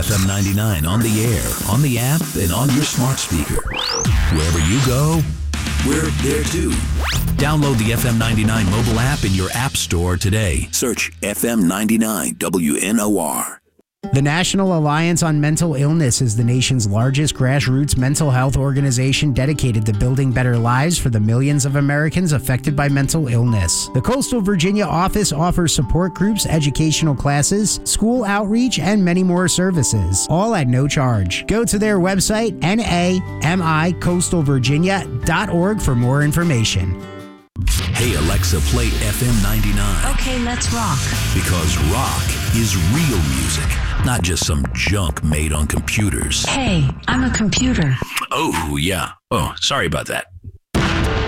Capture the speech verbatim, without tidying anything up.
F M ninety-nine on the air, on the app, and on your smart speaker. Wherever you go, we're there too. Download the F M ninety-nine mobile app in your app store today. Search F M ninety-nine W N O R. The National Alliance on Mental Illness is the nation's largest grassroots mental health organization dedicated to building better lives for the millions of Americans affected by mental illness. The Coastal Virginia office offers support groups, educational classes, school outreach, and many more services, all at no charge. Go to their website, N A M I coastal virginia dot org, for more information. Hey Alexa, play F M ninety-nine. Okay, let's rock. Because rock is real music, not just some junk made on computers. Hey, I'm a computer. Oh, yeah. Oh, sorry about that.